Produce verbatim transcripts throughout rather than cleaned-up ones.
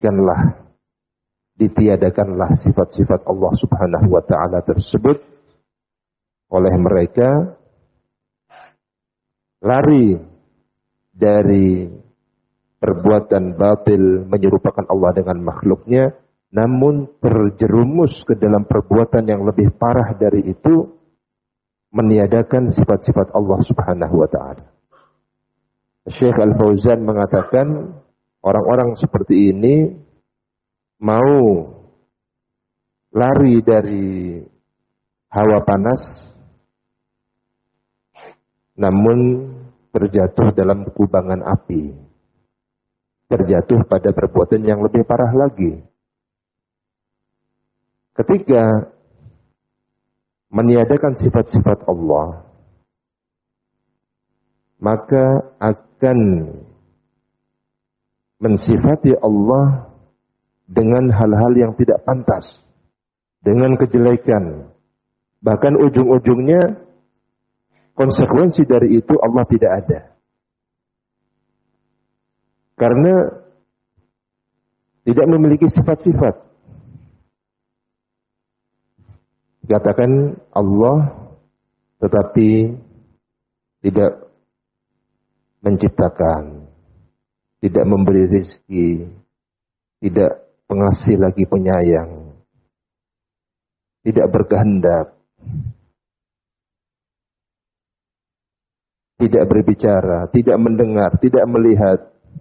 dihapuskanlah, ditiadakanlah sifat-sifat Allah Subhanahu wa taala tersebut oleh mereka, lari dari perbuatan batil menyerupakan Allah dengan makhluknya, namun terjerumus ke dalam perbuatan yang lebih parah dari itu, meniadakan sifat-sifat Allah Subhanahu wa taala. Syekh Al-Fauzan mengatakan, orang-orang seperti ini mau lari dari hawa panas, namun terjatuh dalam kubangan api. Terjatuh pada perbuatan yang lebih parah lagi. Ketika meniadakan sifat-sifat Allah, maka akan mensifati Allah dengan hal-hal yang tidak pantas, dengan kejelekan. Bahkan ujung-ujungnya konsekuensi dari itu Allah tidak ada. Karena tidak memiliki sifat-sifat. Katakan Allah tetapi tidak menciptakan, tidak memberi rezeki, tidak pengasih lagi penyayang, tidak berkehendak, tidak berbicara, tidak mendengar, tidak melihat.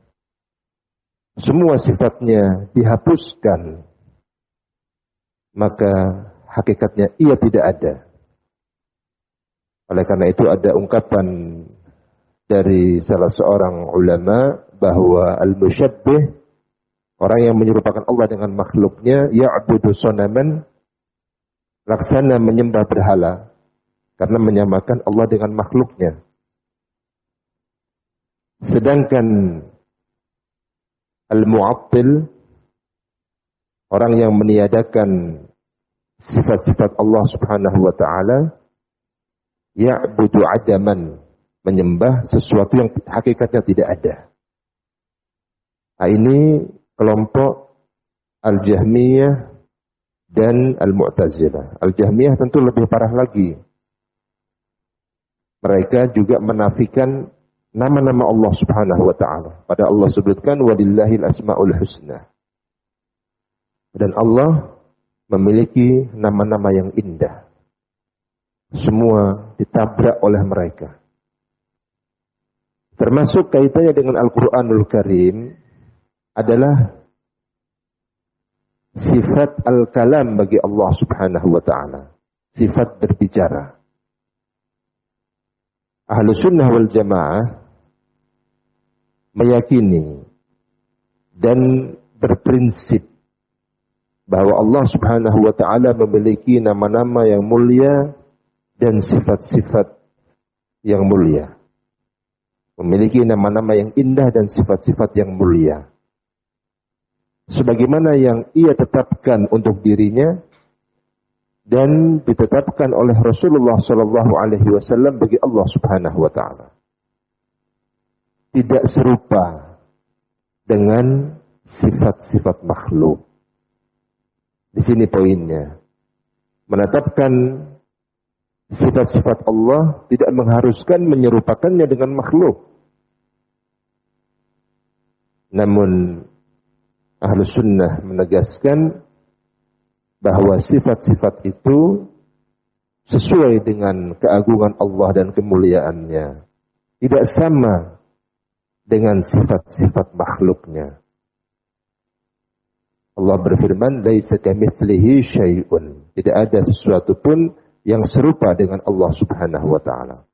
Semua sifatnya dihapuskan, maka hakikatnya ia tidak ada. Oleh karena itu ada ungkapan dari salah seorang ulama bahwa al-musyabbih, orang yang menyerupakan Allah dengan makhluknya, ya'budu sonaman, laksana menyembah berhala, karena menyamakan Allah dengan makhluknya. Sedangkan al-mu'attil, orang yang meniadakan sifat-sifat Allah Subhanahu wa taala, ya'budu adaman, menyembah sesuatu yang hakikatnya tidak ada. Nah, ini kelompok Al-Jahmiyah dan Al-Mu'tazilah. Al-Jahmiyah tentu lebih parah lagi. Mereka juga menafikan nama-nama Allah Subhanahu wa taala. Pada Allah sebutkan walillahil asmaul husna. Dan Allah memiliki nama-nama yang indah. Semua ditabrak oleh mereka. Termasuk kaitannya dengan Al-Qur'anul Karim adalah sifat al-kalam bagi Allah Subhanahu wa taala. Sifat berbicara. Ahlus Sunnah wal Jamaah meyakini dan berprinsip bahwa Allah Subhanahu wa taala memiliki nama-nama yang mulia dan sifat-sifat yang mulia. Memiliki nama-nama yang indah dan sifat-sifat yang mulia. Sebagaimana yang ia tetapkan untuk dirinya dan ditetapkan oleh Rasulullah sallallahu alaihi wasallam bagi Allah Subhanahu wa taala. Tidak serupa dengan sifat-sifat makhluk. Di sini poinnya. Menetapkan sifat-sifat Allah tidak mengharuskan menyerupakannya dengan makhluk. Namun Ahlus Sunnah menegaskan bahwa sifat-sifat itu sesuai dengan keagungan Allah dan kemuliaannya. Tidak sama dengan sifat-sifat makhluknya. Allah berfirman, "Laisa kamitslihi syai'un." Tidak ada sesuatu pun yang serupa dengan Allah Subhanahu wa taala.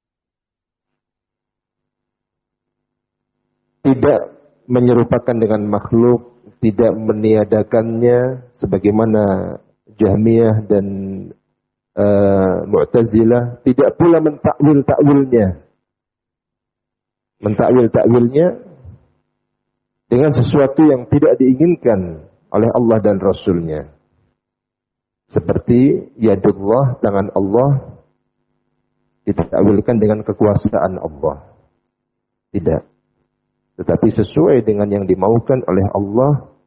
Tidak menyerupakan dengan makhluk, tidak meniadakannya sebagaimana Jahmiyah dan uh, Mu'tazilah, tidak pula mentakwil-takwilnya. Mentakwil-takwilnya dengan sesuatu yang tidak diinginkan oleh Allah dan Rasulnya. Seperti yadullah, tangan Allah, ditakwilkan dengan kekuasaan Allah. Tidak. Tetapi sesuai dengan yang dimaukan oleh Allah